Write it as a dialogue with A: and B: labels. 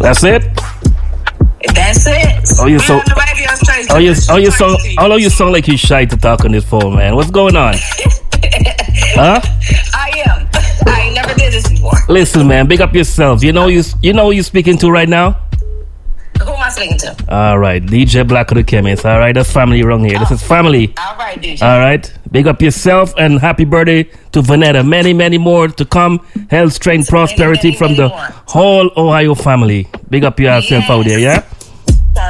A: That's it?
B: That's it.
A: Oh, you so.
B: On the radio straight.
A: Although you sound like you're shy to talk on this phone, man. What's going on? Huh?
B: I am. I never did this before.
A: Listen, man, big up yourself. You know who you speaking to right now?
B: Who am I speaking to?
A: All right, DJ Black of the Chemist. All right, that's family wrong here. This is family.
B: All right, DJ.
A: All right, big up yourself and happy birthday to Vanetta. Many, many more to come. Health, strength, prosperity from the whole Ohio family. Big up yourself out there, yeah?